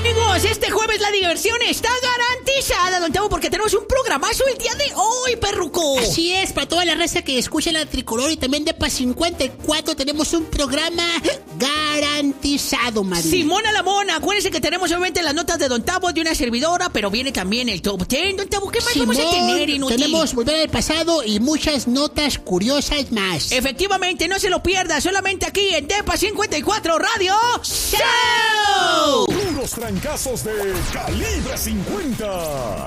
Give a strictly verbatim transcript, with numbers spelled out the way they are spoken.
amigos, este jueves la diversión está garantizada, don Tavo, porque tenemos un programazo el día de hoy, perruco. Así es, para toda la raza que escucha la Tricolor y también de P A cincuenta y cuatro tenemos un programa garantizado, María. Simona la Mona, acuérdense que tenemos obviamente las notas de don Tavo, de una servidora, pero viene también el Top diez, don Tavo, ¿qué más Simón, vamos a tener, inútil? Tenemos Volver al Pasado y muchas notas curiosas más. Efectivamente, no se lo pierda, solamente aquí en D E P A cincuenta y cuatro Radio Show. Puros trancazos de Calibre cincuenta.